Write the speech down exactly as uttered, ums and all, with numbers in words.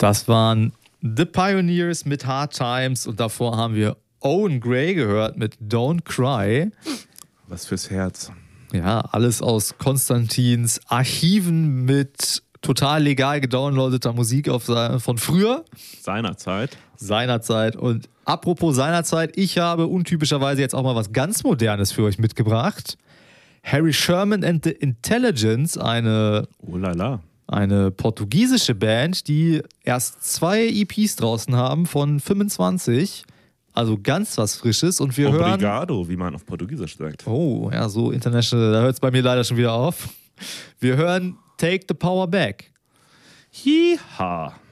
Das waren The Pioneers mit Hard Times und davor haben wir Owen Gray gehört mit Don't Cry. Was fürs Herz. Ja, alles aus Konstantins Archiven mit total legal gedownloadeter Musik auf se- von früher. Seinerzeit. Seinerzeit. Und apropos seinerzeit, ich habe untypischerweise jetzt auch mal was ganz Modernes für euch mitgebracht. Harry Sherman and the Intelligence, eine, Oh la la. eine portugiesische Band, die erst zwei E Ps draußen haben von fünfundzwanzig. Also ganz was Frisches. Und wir hören... Obrigado, wie man auf Portugiesisch sagt. Oh, ja, so international, da hört es bei mir leider schon wieder auf. Wir hören Take the Power Back. Hiha.